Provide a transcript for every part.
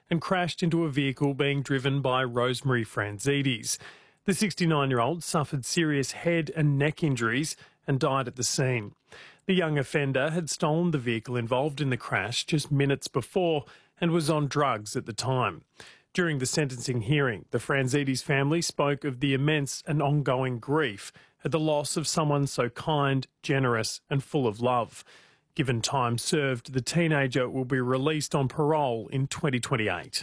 and crashed into a vehicle being driven by Rosemary Franzides. The 69-year-old suffered serious head and neck injuries and died at the scene. The young offender had stolen the vehicle involved in the crash just minutes before and was on drugs at the time. During the sentencing hearing, the Franzides family spoke of the immense and ongoing grief at the loss of someone so kind, generous and full of love. Given time served, the teenager will be released on parole in 2028.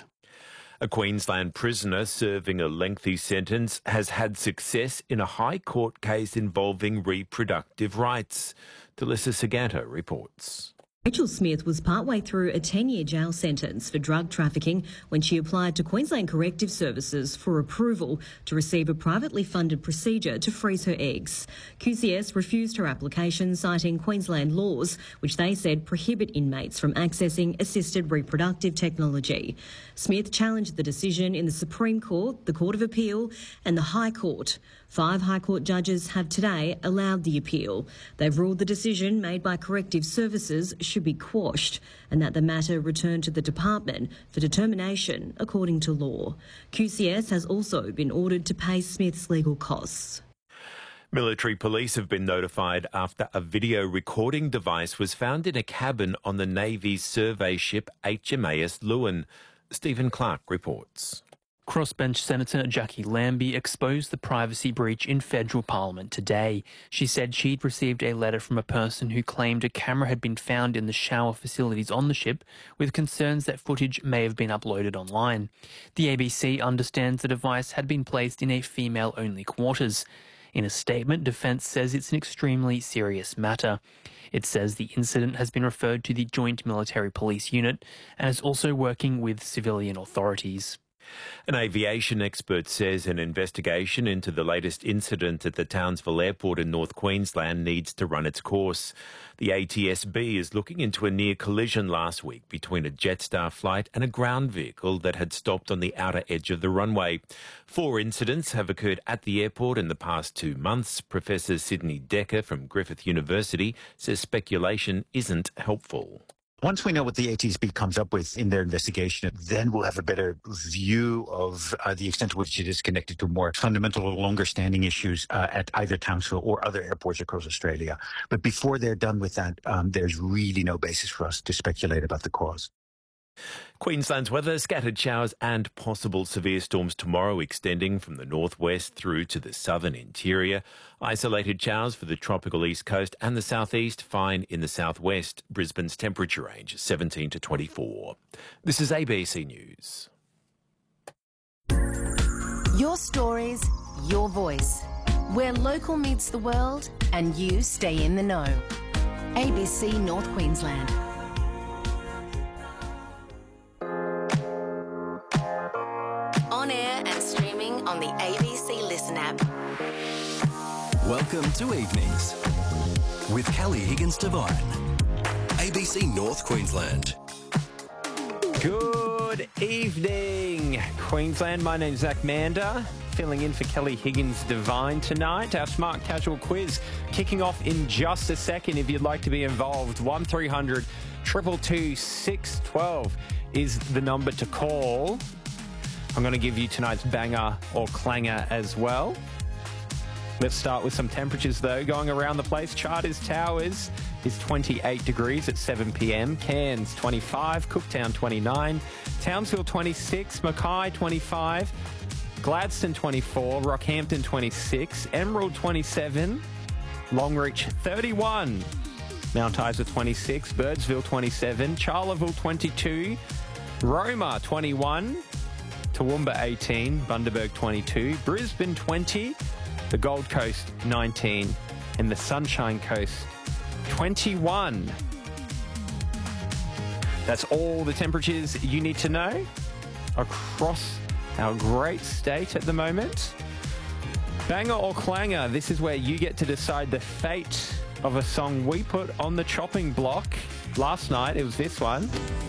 A Queensland prisoner serving a lengthy sentence has had success in a High Court case involving reproductive rights. Delissa Saganta reports. Rachel Smith was partway through a 10-year jail sentence for drug trafficking when she applied to Queensland Corrective Services for approval to receive a privately funded procedure to freeze her eggs. QCS refused her application, citing Queensland laws, which they said prohibit inmates from accessing assisted reproductive technology. Smith challenged the decision in the Supreme Court, the Court of Appeal and the High Court. 5 High Court judges have today allowed the appeal. They've ruled the decision made by Corrective Services should be quashed and that the matter return to the department for determination according to law. QCS has also been ordered to pay Smith's legal costs. Military police have been notified after a video recording device was found in a cabin on the Navy's survey ship HMAS Lewin. Stephen Clark reports. Crossbench Senator Jackie Lambie exposed the privacy breach in federal parliament today. She said she'd received a letter from a person who claimed a camera had been found in the shower facilities on the ship, with concerns that footage may have been uploaded online. The ABC understands the device had been placed in a female-only quarters. In a statement, Defence says it's an extremely serious matter. It says the incident has been referred to the Joint Military Police Unit and is also working with civilian authorities. An aviation expert says an investigation into the latest incident at the Townsville Airport in North Queensland needs to run its course. The ATSB is looking into a near collision last week between a Jetstar flight and a ground vehicle that had stopped on the outer edge of the runway. 4 incidents have occurred at the airport in the past 2 months. Professor Sydney Decker from Griffith University says speculation isn't helpful. Once we know what the ATSB comes up with in their investigation, then we'll have a better view of the extent to which it is connected to more fundamental or longer-standing issues at either Townsville or other airports across Australia. But before they're done with that, there's really no basis for us to speculate about the cause. Queensland's weather, scattered showers and possible severe storms tomorrow, extending from the northwest through to the southern interior. Isolated showers for the tropical east coast and the southeast, fine in the southwest. Brisbane's temperature range 17 to 24. This is ABC News. Your stories, your voice. Where local meets the world and you stay in the know. ABC North Queensland. On air and streaming on the ABC Listen app. Welcome to Evenings with Kelly Higgins-Devine, ABC North Queensland. Good evening, Queensland. My name's Zach Mander, filling in for Kelly Higgins-Devine tonight. Our Smart Casual quiz kicking off in just a second. If you'd like to be involved, 1300 222 612 is the number to call. I'm going to give you tonight's banger or clanger as well. Let's start with some temperatures, though. Going around the place, Charters Towers is 28 degrees at 7 p.m. Cairns, 25. Cooktown, 29. Townsville, 26. Mackay, 25. Gladstone, 24. Rockhampton, 26. Emerald, 27. Longreach, 31. Mount Isa, 26. Birdsville, 27. Charleville, 22. Roma, 21. Toowoomba 18, Bundaberg 22, Brisbane 20, the Gold Coast 19 and the Sunshine Coast 21. That's all the temperatures you need to know across our great state at the moment. Banger or clanger, this is where you get to decide the fate of a song we put on the chopping block. Last night it was this one.